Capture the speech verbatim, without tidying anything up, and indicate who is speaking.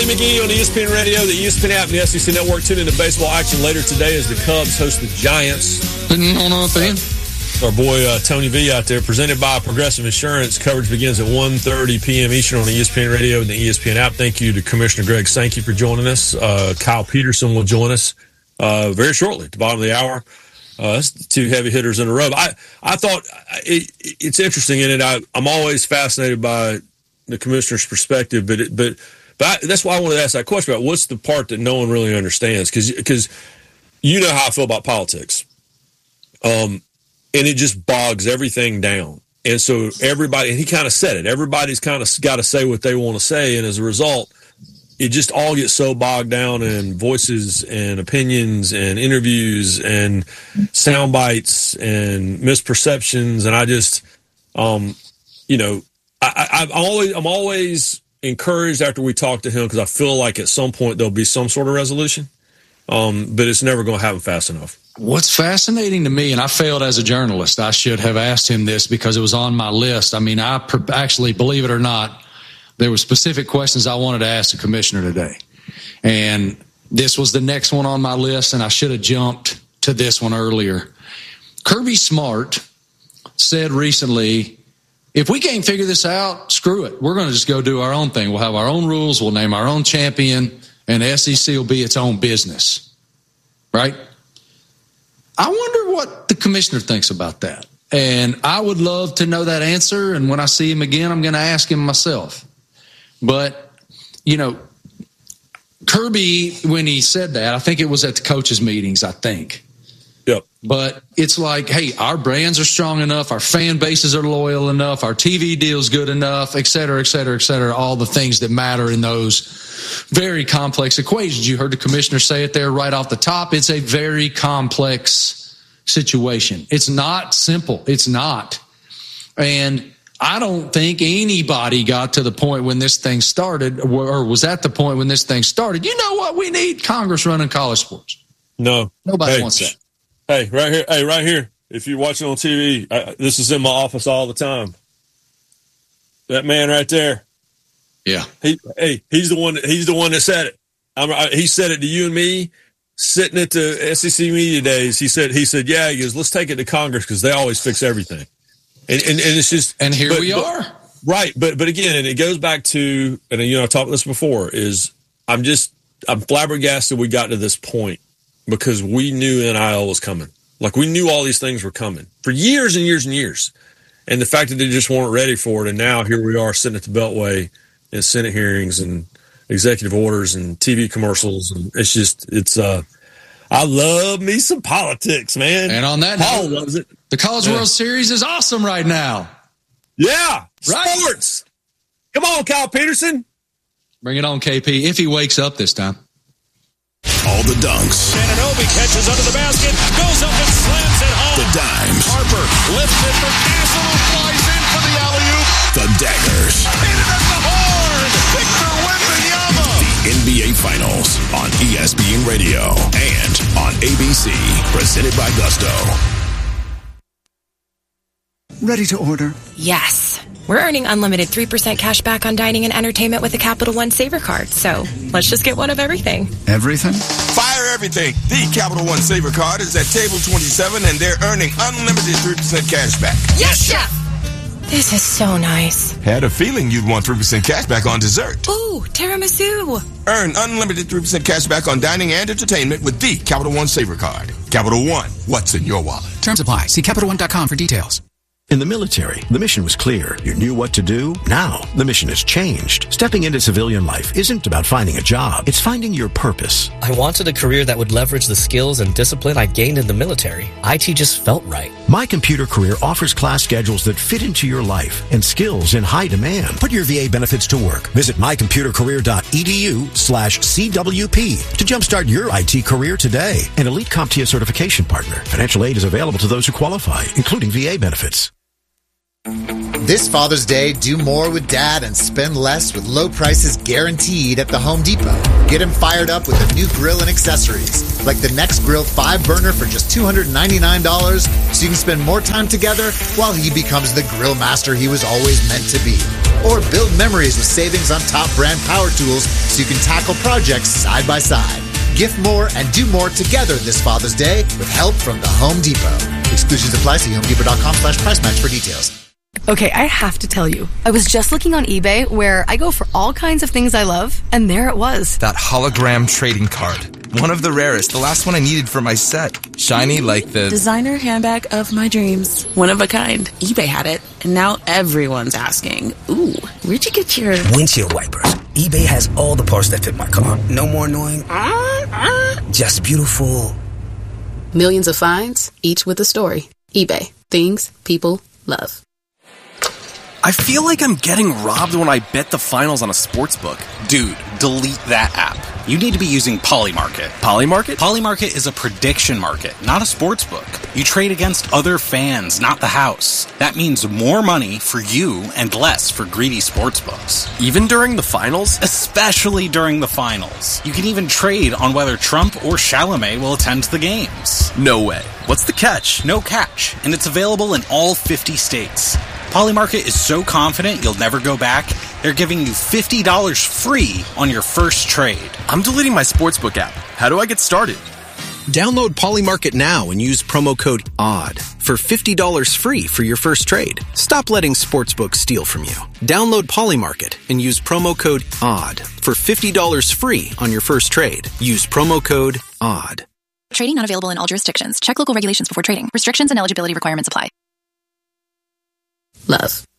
Speaker 1: McGee on E S P N Radio, the E S P N app, and the S E C Network. Tune into baseball action later today as the Cubs host the Giants. Our boy uh, Tony V out there, presented by Progressive Insurance. Coverage begins at one thirty p.m. Eastern on the E S P N Radio and the E S P N app. Thank you to Commissioner Greg Sankey for joining us. Uh, Kyle Peterson will join us uh, very shortly at the bottom of the hour. Uh, that's two heavy hitters in a row. I, I thought it, it's interesting in it. I, I'm always fascinated by the commissioner's perspective, but it, but but I, that's why I wanted to ask that question about what's the part that no one really understands, because because you know how I feel about politics, um, and it just bogs everything down. And so everybody, and he kind of said it. Everybody's kind of got to say what they want to say, and as a result, it just all gets so bogged down in voices and opinions and interviews and sound bites and misperceptions. And I just, um, you know, I, I, I'm always, I'm always encouraged after we talk to him, because I feel like at some point there'll be some sort of resolution, um, but it's never going to happen fast enough.
Speaker 2: What's fascinating to me, and I failed as a journalist, I should have asked him this because it was on my list. I mean, I per- actually, believe it or not, there were specific questions I wanted to ask the commissioner today. And this was the next one on my list, and I should have jumped to this one earlier. Kirby Smart said recently, if we can't figure this out, screw it. We're going to just go do our own thing. We'll have our own rules. We'll name our own champion, and the S E C will be its own business. Right? I wonder what the commissioner thinks about that. And I would love to know that answer, and when I see him again, I'm going to ask him myself. But, you know, Kirby, when he said that, I think it was at the coaches' meetings, I think.
Speaker 1: Yep.
Speaker 2: But it's like, hey, our brands are strong enough, our fan bases are loyal enough, our T V deal's good enough, et cetera, et cetera, et cetera, all the things that matter in those very complex equations. You heard the commissioner say it there right off the top. It's a very complex situation. It's not simple. It's not. And I don't think anybody got to the point when this thing started, or was at the point when this thing started. You know what? We need Congress running college sports.
Speaker 1: No.
Speaker 2: Nobody
Speaker 1: hey,
Speaker 2: wants that.
Speaker 1: Hey, right here. Hey, right here. If you're watching on T V, I, this is in my office all the time. That man right there.
Speaker 2: Yeah.
Speaker 1: He, hey, he's the one. That, he's the one that said it. I'm, I, he said it to you and me, sitting at the S E C media days. He said, he said, yeah. He goes, let's take it to Congress because they always fix everything. And, and, and it's just,
Speaker 2: and here
Speaker 1: but,
Speaker 2: we
Speaker 1: but,
Speaker 2: are.
Speaker 1: Right. But, but again, and it goes back to, and you know, I talked about this before, is I'm just, I'm flabbergasted we got to this point because we knew N I L was coming. Like we knew all these things were coming for years and years and years. And the fact that they just weren't ready for it. And now here we are sitting at the Beltway in Senate hearings and executive orders and T V commercials. And it's just, it's, uh, I love me some politics, man.
Speaker 2: And on that
Speaker 1: Paul
Speaker 2: note,
Speaker 1: loves it.
Speaker 2: The College
Speaker 1: Yeah.
Speaker 2: World Series is awesome right now.
Speaker 1: Yeah.
Speaker 2: Right.
Speaker 1: Sports. Come on, Kyle Peterson.
Speaker 2: Bring it on, K P, if he wakes up this time.
Speaker 3: All the dunks.
Speaker 4: Ananobi catches under the basket, goes up and slams it home.
Speaker 3: The dimes.
Speaker 4: Harper lifts it for Castle, who flies in for the alley-oop.
Speaker 3: The daggers.
Speaker 4: Hit it at the horn. Victor Wembanyama.
Speaker 3: The N B A Finals on E S P N Radio and on A B C. Presented by Gusto.
Speaker 5: Ready to order?
Speaker 6: Yes. We're earning unlimited three percent cash back on dining and entertainment with the Capital One Saver Card. So let's just get one of everything.
Speaker 5: Everything?
Speaker 7: Fire everything. The Capital One Saver Card is at table twenty-seven, and they're earning unlimited three percent cash back.
Speaker 6: Yes, Chef! This is so nice.
Speaker 7: Had a feeling you'd want three percent cash back on dessert.
Speaker 6: Ooh, tiramisu.
Speaker 7: Earn unlimited three percent cash back on dining and entertainment with the Capital One Saver Card. Capital One, what's in your wallet?
Speaker 8: Terms apply. See Capital One dot com for details.
Speaker 9: In the military, the mission was clear. You knew what to do. Now, the mission has changed. Stepping into civilian life isn't about finding a job. It's finding your purpose.
Speaker 10: I wanted a career that would leverage the skills and discipline I gained in the military. I T just felt right.
Speaker 9: My Computer Career offers class schedules that fit into your life and skills in high demand. Put your V A benefits to work. Visit my computer career dot e d u slash C W P to jumpstart your I T career today. An Elite CompTIA certification partner. Financial aid is available to those who qualify, including V A benefits.
Speaker 11: This Father's Day, do more with Dad and spend less with low prices guaranteed at the Home Depot. Get him fired up with a new grill and accessories, like the Next Grill five burner for just two hundred ninety-nine dollars, so you can spend more time together while he becomes the grill master he was always meant to be. Or build memories with savings on top brand power tools so you can tackle projects side by side. Gift more and do more together this Father's Day with help from the Home Depot. Exclusions apply. See homedepot.com slash price match for details.
Speaker 12: Okay, I have to tell you, I was just looking on eBay where I go for all kinds of things I love, and there it was.
Speaker 13: That hologram trading card. One of the rarest, the last one I needed for my set. Shiny like the...
Speaker 14: designer handbag of my dreams. One of a kind. eBay had it, and now everyone's asking, ooh, where'd you get your...
Speaker 15: windshield wipers. eBay has all the parts that fit my car. No more annoying... just beautiful.
Speaker 14: Millions of finds, each with a story. eBay. Things people love.
Speaker 16: I feel like I'm getting robbed when I bet the finals on a sportsbook.
Speaker 17: Dude, delete that app. You need to be using Polymarket.
Speaker 16: Polymarket?
Speaker 17: Polymarket is a prediction market, not a sportsbook. You trade against other fans, not the house. That means more money for you and less for greedy sportsbooks.
Speaker 16: Even during the finals?
Speaker 17: Especially during the finals. You can even trade on whether Trump or Chalamet will attend the games.
Speaker 16: No way. What's the catch?
Speaker 17: No catch, and it's available in all fifty states. Polymarket is so confident you'll never go back, they're giving you fifty dollars free on your first trade.
Speaker 16: I'm deleting my sportsbook app. How do I get started?
Speaker 18: Download Polymarket now and use promo code O D D for fifty dollars free for your first trade. Stop letting sportsbooks steal from you. Download Polymarket and use promo code O D D for fifty dollars free on your first trade. Use promo code O D D.
Speaker 19: Trading not available in all jurisdictions. Check local regulations before trading. Restrictions and eligibility requirements apply.
Speaker 14: Love.